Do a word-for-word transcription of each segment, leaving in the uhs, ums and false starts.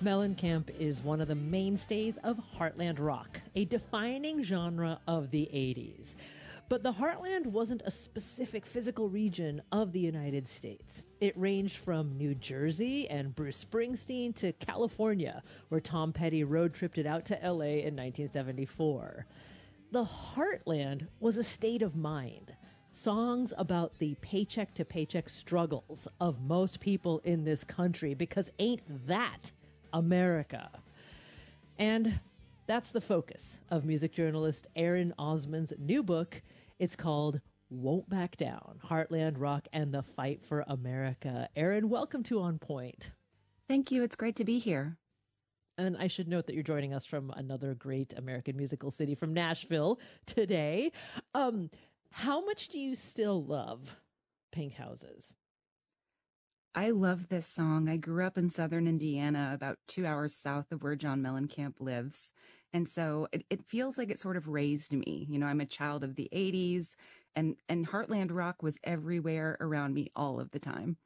Mellencamp is one of the mainstays of Heartland rock, a defining genre of the eighties. But the Heartland wasn't a specific physical region of the United States. It ranged from New Jersey and Bruce Springsteen to California, where Tom Petty road tripped it out to L A in nineteen seventy-four. The Heartland was a state of mind. Songs about the paycheck to paycheck struggles of most people in this country, because ain't that America? And that's the focus of music journalist Aaron Osman's new book. It's called Won't Back Down, Heartland Rock and the Fight for America. Aaron, welcome to On Point. Thank you. It's great to be here. And I should note that you're joining us from another great American musical city, from Nashville today. Um, how much do you still love Pink Houses? I love this song. I grew up in southern Indiana, about two hours south of where John Mellencamp lives. And so it, it feels like it sort of raised me. You know, I'm a child of the eighties, and, and Heartland rock was everywhere around me all of the time.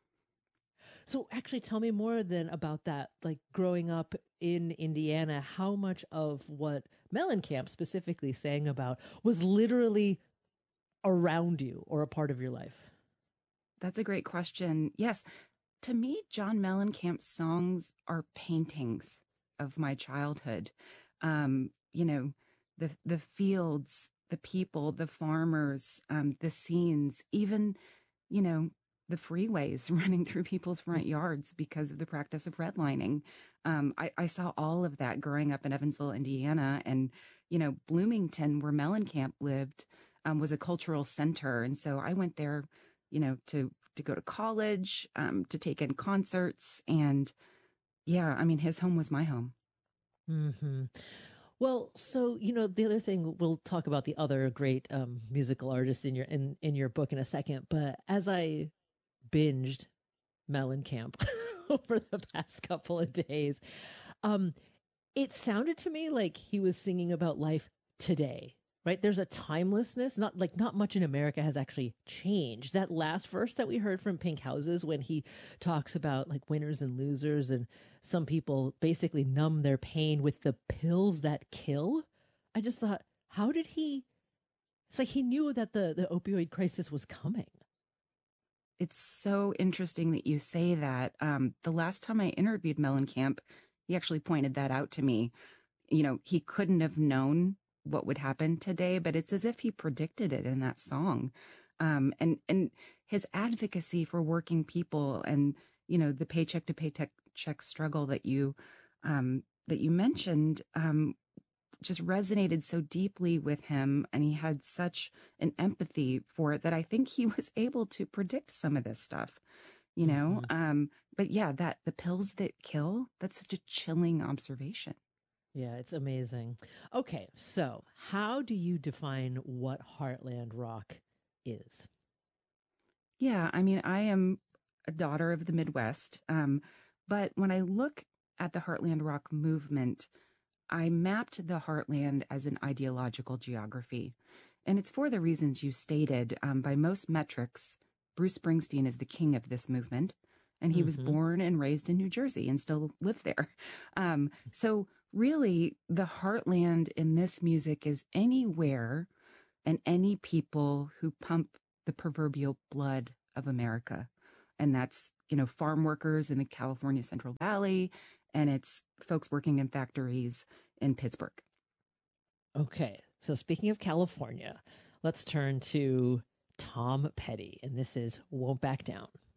So actually tell me more then about that, like growing up in Indiana, how much of what Mellencamp specifically sang about was literally around you or a part of your life? That's a great question. Yes. To me, John Mellencamp's songs are paintings of my childhood. Um, you know, the the fields, the people, the farmers, um, the scenes, even, you know, the freeways running through people's front yards because of the practice of redlining. Um, I, I saw all of that growing up in Evansville, Indiana, and, you know, Bloomington, where Mellencamp lived, um, was a cultural center. And so I went there, you know, to to go to college, um, to take in concerts. And yeah, I mean, his home was my home. Mm-hmm. Well, so, you know, the other thing, we'll talk about the other great um, musical artists in your in, in your book in a second. But as I binged Mellencamp over the past couple of days, um, it sounded to me like he was singing about life today. Right? There's a timelessness, not like not much in America has actually changed. That last verse that we heard from Pink Houses, when he talks about like winners and losers, and some people basically numb their pain with the pills that kill. I just thought, how did he? It's like he knew that the, the opioid crisis was coming. It's so interesting that you say that. Um, the last time I interviewed Mellencamp, he actually pointed that out to me. You know, he couldn't have known what would happen today, but it's as if he predicted it in that song. Um, and, and his advocacy for working people and, you know, the paycheck to paycheck check struggle that you, um, that you mentioned, um, just resonated so deeply with him. And he had such an empathy for it that I think he was able to predict some of this stuff, you know? Mm-hmm. Um, but yeah, that the pills that kill, that's such a chilling observation. Yeah, it's amazing. Okay, so how do you define what Heartland rock is? Yeah, I mean, I am a daughter of the Midwest, um, but when I look at the Heartland rock movement, I mapped the Heartland as an ideological geography. And it's for the reasons you stated. Um, by most metrics, Bruce Springsteen is the king of this movement, and he mm-hmm. was born and raised in New Jersey and still lives there. Um, so really, the Heartland in this music is anywhere and any people who pump the proverbial blood of America. And that's, you know, farm workers in the California Central Valley, and it's folks working in factories in Pittsburgh. Okay, so speaking of California, let's turn to Tom Petty, and this is Won't Back Down.